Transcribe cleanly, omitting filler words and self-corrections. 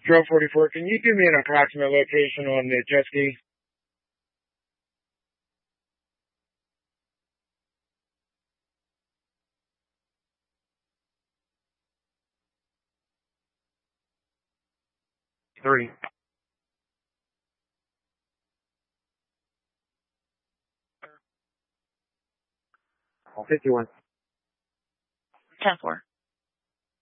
Drill 44, can you give me an approximate location on the jet ski? Three. 51. 10-4.